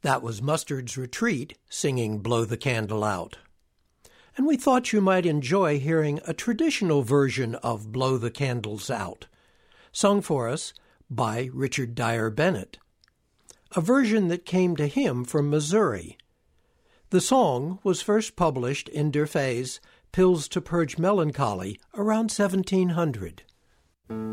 That was Mustard's Retreat singing Blow the Candle Out. And we thought you might enjoy hearing a traditional version of Blow the Candles Out, sung for us by Richard Dyer Bennett, a version that came to him from Missouri. The song was first published in Durfee's Pills to Purge Melancholy around 1700.